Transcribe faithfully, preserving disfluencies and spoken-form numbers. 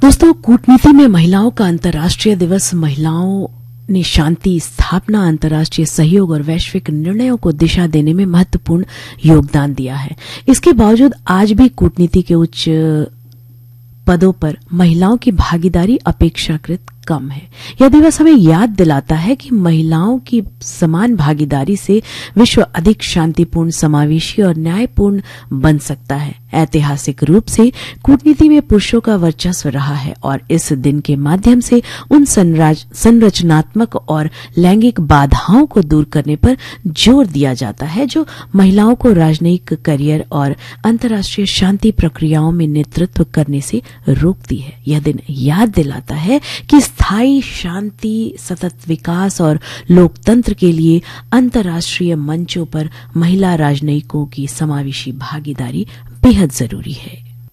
दोस्तों, कूटनीति में महिलाओं का अंतर्राष्ट्रीय दिवस महिलाओं ने शांति स्थापना, अंतर्राष्ट्रीय सहयोग और वैश्विक निर्णयों को दिशा देने में महत्वपूर्ण योगदान दिया है। इसके बावजूद आज भी कूटनीति के उच्च पदों पर महिलाओं की भागीदारी अपेक्षाकृत कम है। यह दिवस हमें याद दिलाता है कि महिलाओं की समान भागीदारी से विश्व अधिक शांतिपूर्ण, समावेशी और न्यायपूर्ण बन सकता है। ऐतिहासिक रूप से कूटनीति में पुरुषों का वर्चस्व रहा है और इस दिन के माध्यम से उन संरचनात्मक और लैंगिक बाधाओं को दूर करने पर जोर दिया जाता है जो महिलाओं को राजनयिक करियर और अंतर्राष्ट्रीय शांति प्रक्रियाओं में नेतृत्व करने से रोकती है। यह दिन याद दिलाता है कि स्थायी शांति, सतत विकास और लोकतंत्र के लिए अंतर्राष्ट्रीय मंचों पर महिला राजनयिकों की समावेशी भागीदारी बेहद जरूरी है।